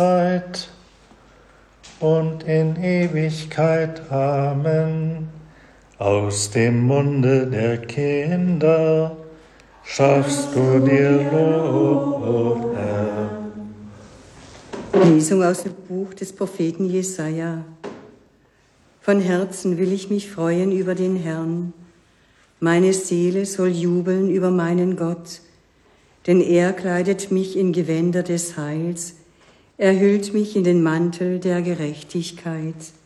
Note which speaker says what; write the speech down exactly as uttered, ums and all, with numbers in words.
Speaker 1: Zeit und in Ewigkeit. Amen. Aus dem Munde der Kinder schaffst du dir Lob, Herr.
Speaker 2: Lesung aus dem Buch des Propheten Jesaja. Von Herzen will ich mich freuen über den Herrn. Meine Seele soll jubeln über meinen Gott, denn er kleidet mich in Gewänder des Heils, er hüllt mich in den Mantel der Gerechtigkeit.